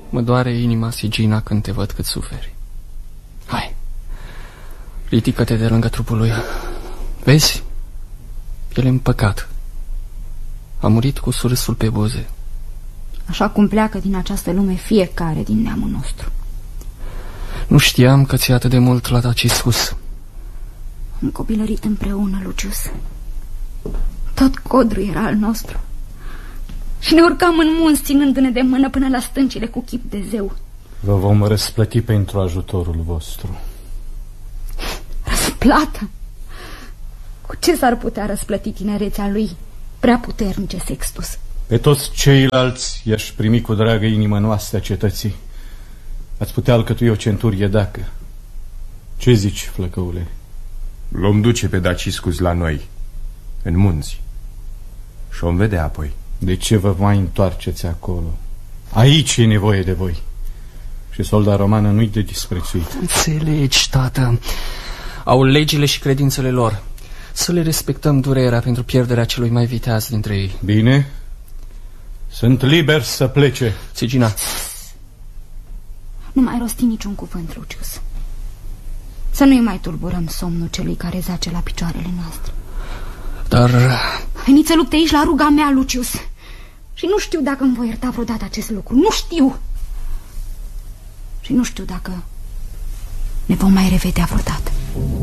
Mă doare inima, Sigina, când te văd cât suferi. Hai, ridică-te de lângă trupul lui. Vezi? El e împăcat. A murit cu surâsul pe buze. Așa cum pleacă din această lume fiecare din neamul nostru. Nu știam că ți-e atât de mult la Daciscus. Am copilărit împreună, Lucius. Tot codru era al nostru. Și ne urcam în munți, ținându-ne de mână până la stâncile cu chip de zeu. Vă vom răsplăti pentru ajutorul vostru. Răsplată? Cu ce s-ar putea răsplăti tinerețea lui, prea puternice Sextus? Pe toți ceilalți i-aș primi cu dragă inimă noastră a cetății. Ați putea alcătui o centurie dacă. Ce zici, flăcăule? L-om duce pe Daciscus la noi, în munți, și om vedea apoi. De ce vă mai întoarceți acolo? Aici e nevoie de voi. Și solda romană nu-i de disprețuit. Înțelegi, tată. Au legile și credințele lor. Să le respectăm durerea pentru pierderea celui mai viteaz dintre ei. Bine. Sunt liber să plece. Sigina. Nu mai rosti niciun cuvânt, Lucius. Să nu-i mai tulburăm somnul celui care zace la picioarele noastre. Dar... Veniți să lupte aici la ruga mea, Lucius. Și nu știu dacă îmi voi ierta vreodată acest lucru. Nu știu. Și nu știu dacă ne vom mai revedea vreodată.